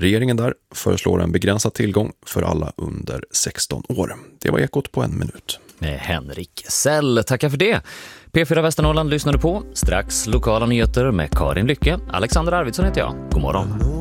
Regeringen där föreslår en begränsad tillgång för alla under 16 år. Det var Ekot på 1 minut. Med Henrik Sell, tackar för det. P4 Västernorrland lyssnade på. Strax lokala nyheter med Karin Lycke. Alexander Arvidsson heter jag. God morgon.